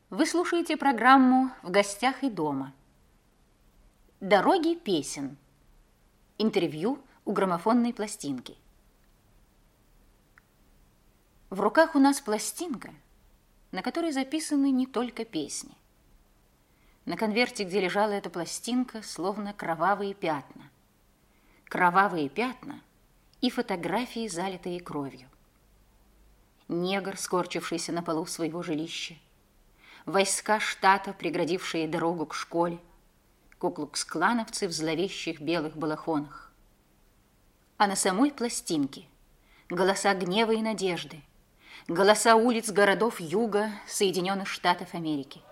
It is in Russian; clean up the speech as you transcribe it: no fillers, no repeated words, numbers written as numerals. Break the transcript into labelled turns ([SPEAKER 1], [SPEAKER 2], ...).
[SPEAKER 1] Вы слушаете программу «В гостях и дома». «Дороги песен». Интервью у граммофонной пластинки. В руках у нас пластинка, на которой записаны не только песни. На конверте, где лежала эта пластинка, словно кровавые пятна. Кровавые пятна и фотографии, залитые кровью. Негр, скорчившийся на полу своего жилища. Войска штата, преградившие дорогу к школе. Куклукс-клановцы в зловещих белых балахонах. А на самой пластинке голоса гнева и надежды, голоса улиц городов юга Соединенных Штатов Америки.